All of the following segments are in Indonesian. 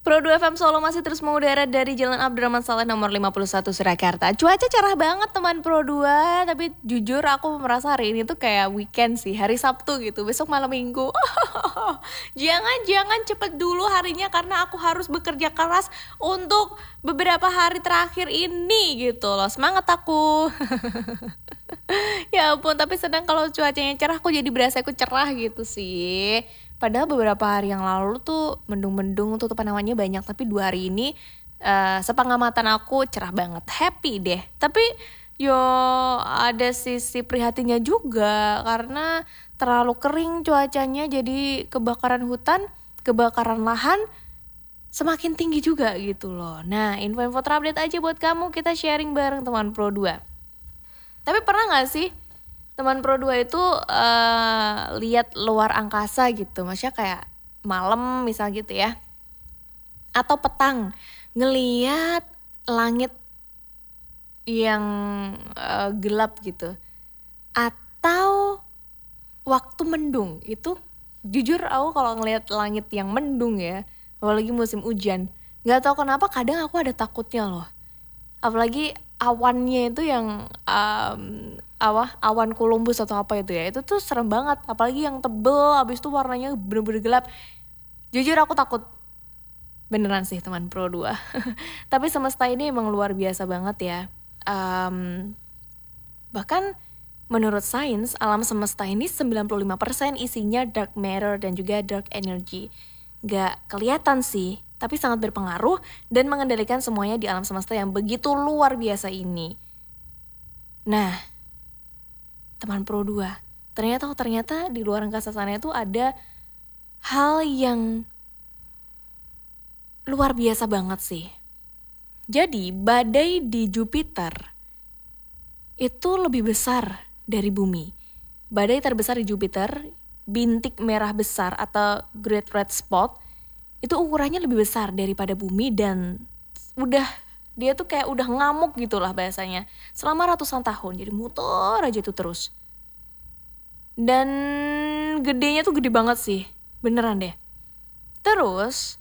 Pro 2 FM Solo masih terus mengudara dari Jalan Abdurrahman Saleh nomor 51 Surakarta. Cuaca cerah banget teman Pro 2, tapi jujur aku merasa hari ini tuh kayak weekend sih, hari Sabtu gitu, besok malam Minggu. Jangan cepet dulu harinya karena aku harus bekerja keras untuk beberapa hari terakhir ini gitu loh. Semangat aku. Ya ampun, tapi sedang kalau cuacanya cerah aku jadi berasa aku cerah gitu sih. Padahal beberapa hari yang lalu tuh mendung-mendung tuh namanya banyak. Tapi 2 hari ini sepengamatan aku cerah banget. Happy deh. Tapi yo ada sisi prihatinnya juga. Karena terlalu kering cuacanya. Jadi kebakaran hutan, kebakaran lahan semakin tinggi juga gitu loh. Nah, info-info terupdate aja buat kamu. Kita sharing bareng teman Pro 2. Tapi pernah gak sih teman Pro 2 itu lihat luar angkasa gitu, maksudnya kayak malam misal gitu ya, atau petang ngeliat langit yang gelap gitu, atau waktu mendung. Itu jujur aku kalau ngeliat langit yang mendung ya, apalagi musim hujan, nggak tahu kenapa kadang aku ada takutnya loh, apalagi awannya itu yang awan Columbus atau apa itu ya, itu tuh serem banget, apalagi yang tebel, abis itu warnanya bener-bener gelap. Jujur aku takut beneran sih teman Pro 2. Tapi semesta ini emang luar biasa banget ya. Bahkan menurut sains, alam semesta ini 95% isinya dark matter dan juga dark energy. Gak kelihatan sih, tapi sangat berpengaruh dan mengendalikan semuanya di alam semesta yang begitu luar biasa ini. Nah, teman Pro 2, ternyata di luar angkasa sana itu ada hal yang luar biasa banget sih. Jadi, badai di Jupiter itu lebih besar dari bumi. Badai terbesar di Jupiter, bintik merah besar atau Great Red Spot, itu ukurannya lebih besar daripada bumi dan dia tuh kayak udah ngamuk gitulah bahasanya selama ratusan tahun, jadi muter aja tuh terus. Dan gedenya tuh gede banget sih, beneran deh. Terus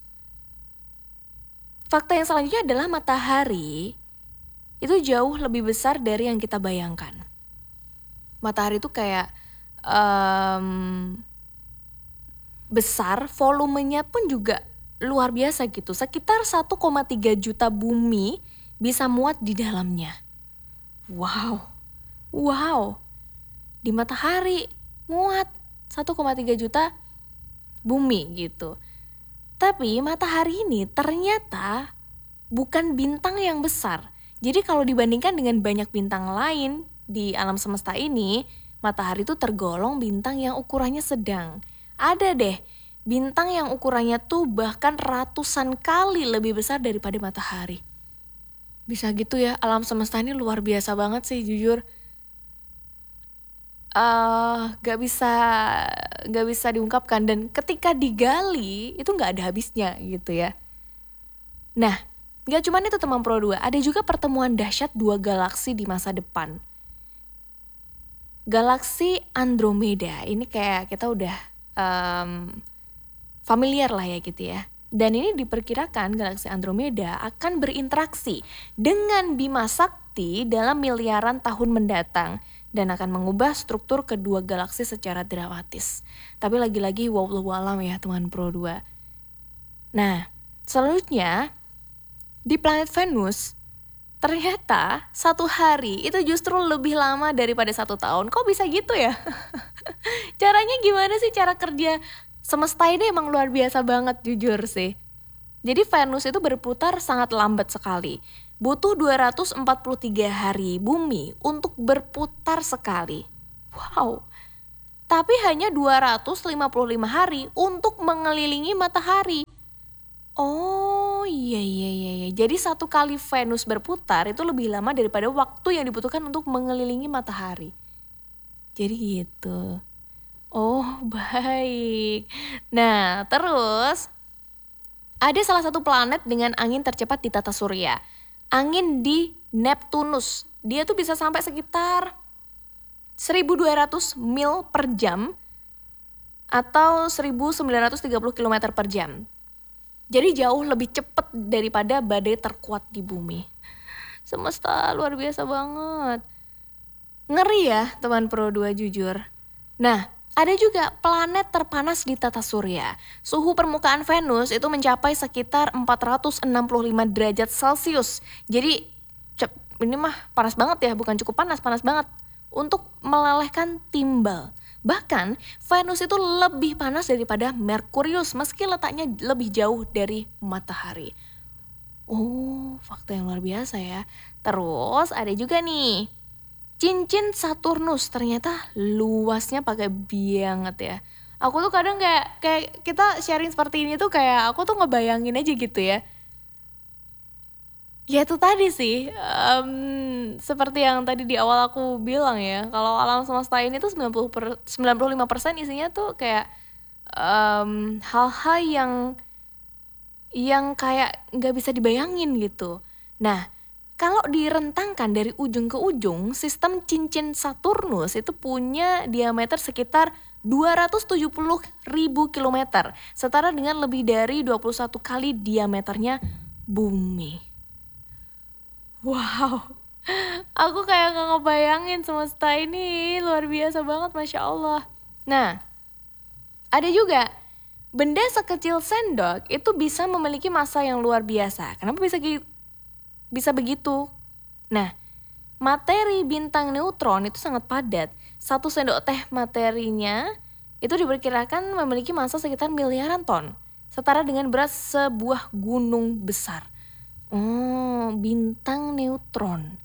fakta yang selanjutnya adalah matahari itu jauh lebih besar dari yang kita bayangkan. Matahari tuh kayak besar, volumenya pun juga luar biasa gitu. Sekitar 1,3 juta bumi bisa muat di dalamnya. Wow. Di matahari muat 1,3 juta bumi gitu. Tapi matahari ini ternyata bukan bintang yang besar. Jadi kalau dibandingkan dengan banyak bintang lain di alam semesta ini, matahari itu tergolong bintang yang ukurannya sedang. Ada deh bintang yang ukurannya tuh bahkan ratusan kali lebih besar daripada matahari. Bisa gitu ya, alam semesta ini luar biasa banget sih jujur. Gak bisa diungkapkan, dan ketika digali itu gak ada habisnya gitu ya. Nah, gak cuma itu teman Pro 2, ada juga pertemuan dahsyat 2 galaksi di masa depan. Galaksi Andromeda, ini kayak kita udah familiar lah ya gitu ya. Dan ini diperkirakan galaksi Andromeda akan berinteraksi dengan Bima Sakti dalam miliaran tahun mendatang dan akan mengubah struktur kedua galaksi secara dramatis. Tapi lagi-lagi wallahu alam ya teman Pro 2. Nah, selanjutnya di planet Venus ternyata 1 hari itu justru lebih lama daripada 1 tahun. Kok bisa gitu ya? Caranya gimana sih cara kerja semesta ini? Emang luar biasa banget jujur sih. Jadi Venus itu berputar sangat lambat sekali. Butuh 243 hari bumi untuk berputar sekali. Wow. Tapi hanya 255 hari untuk mengelilingi matahari. Oh iya. Jadi 1 kali Venus berputar itu lebih lama daripada waktu yang dibutuhkan untuk mengelilingi matahari. Jadi gitu. Oh baik. Nah terus ada salah satu planet dengan angin tercepat di tata surya. Angin di Neptunus. Dia tuh bisa sampai sekitar 1.200 mil per jam atau 1.930 km per jam. Jadi jauh lebih cepat daripada badai terkuat di bumi. Semesta luar biasa banget. Ngeri ya teman Pro 2 jujur. Nah, ada juga planet terpanas di tata surya. Suhu permukaan Venus itu mencapai sekitar 465 derajat Celcius. Jadi ini mah panas banget ya, bukan cukup panas, panas banget. Untuk melelehkan timbal. Bahkan Venus itu lebih panas daripada Merkurius meski letaknya lebih jauh dari matahari. Oh, fakta yang luar biasa ya. Terus ada juga nih, cincin Saturnus ternyata luasnya pakai banget ya. Aku tuh kadang kayak kita sharing seperti ini tuh kayak aku tuh ngebayangin aja gitu ya. Ya itu tadi sih, seperti yang tadi di awal aku bilang ya, kalau alam semesta ini tuh 95% isinya tuh kayak hal-hal yang kayak nggak bisa dibayangin gitu. Nah, kalau direntangkan dari ujung ke ujung, sistem cincin Saturnus itu punya diameter sekitar 270.000 kilometer, setara dengan lebih dari 21 kali diameternya bumi. Wow, aku kayak gak ngebayangin semesta ini luar biasa banget, Masya Allah. Nah, ada juga benda sekecil sendok itu bisa memiliki massa yang luar biasa. Kenapa bisa begitu? Nah, materi bintang neutron itu sangat padat. 1 sendok teh materinya itu diperkirakan memiliki massa sekitar miliaran ton, setara dengan berat sebuah gunung besar. Oh, bintang neutron.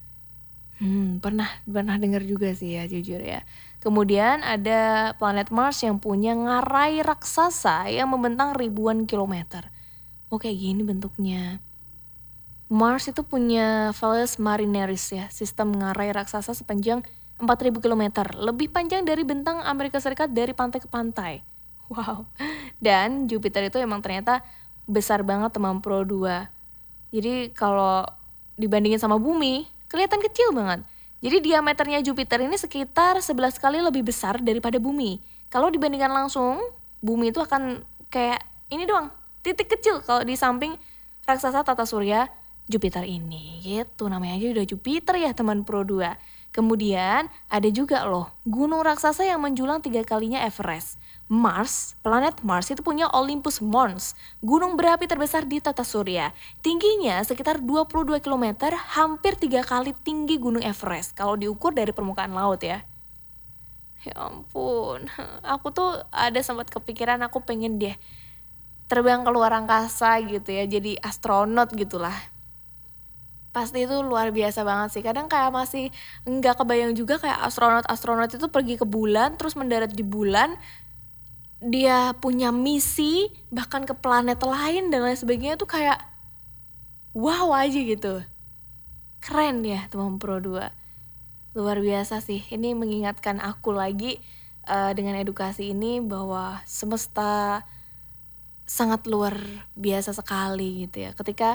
Pernah dengar juga sih ya, jujur ya. Kemudian ada planet Mars yang punya ngarai raksasa yang membentang ribuan kilometer. Oh, kayak gini bentuknya. Mars itu punya Valles Marineris ya, sistem ngarai raksasa sepanjang 4.000 km, lebih panjang dari bentang Amerika Serikat dari pantai ke pantai. Wow. Dan Jupiter itu emang ternyata besar banget teman Pro 2. Jadi kalau dibandingin sama bumi, kelihatan kecil banget. Jadi diameternya Jupiter ini sekitar 11 kali lebih besar daripada bumi. Kalau dibandingkan langsung, bumi itu akan kayak ini doang, titik kecil kalau di samping raksasa tata surya Jupiter ini. Gitu, namanya aja udah Jupiter ya teman Pro 2. Kemudian ada juga loh, gunung raksasa yang menjulang 3 kalinya Everest. Mars, planet Mars itu punya Olympus Mons, gunung berapi terbesar di tata surya. Tingginya sekitar 22 km, hampir 3 kali tinggi gunung Everest kalau diukur dari permukaan laut ya. Ya ampun, aku tuh ada sempat kepikiran aku pengen deh terbang ke luar angkasa gitu ya, jadi astronot gitulah. Pasti itu luar biasa banget sih. Kadang kayak masih nggak kebayang juga kayak astronot itu pergi ke bulan, terus mendarat di bulan. Dia punya misi, bahkan ke planet lain dan lain sebagainya tuh kayak wow aja gitu. Keren ya teman Pro 2. Luar biasa sih. Ini mengingatkan aku lagi dengan edukasi ini bahwa semesta sangat luar biasa sekali gitu ya. Ketika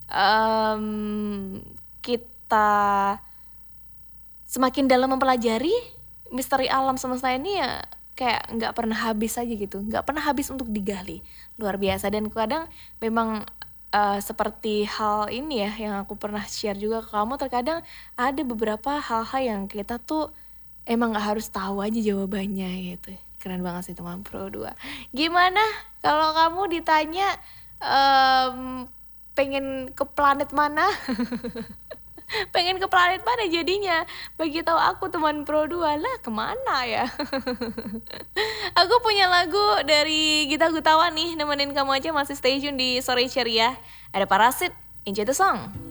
kita semakin dalam mempelajari misteri alam semesta ini ya kayak nggak pernah habis aja gitu, nggak pernah habis untuk digali, luar biasa. Dan kadang memang seperti hal ini ya yang aku pernah share juga ke kamu, terkadang ada beberapa hal-hal yang kita tuh emang nggak harus tahu aja jawabannya gitu. Keren banget sih teman Pro 2. Gimana kalau kamu ditanya pengen ke planet mana? Pengen ke planet mana jadinya? Bagi tahu aku teman Pro 2 lah, kemana ya? Aku punya lagu dari Gita Gutawa nih, nemenin kamu aja masih stay tune di Sore Ceria. Ada Parasit, enjoy the song.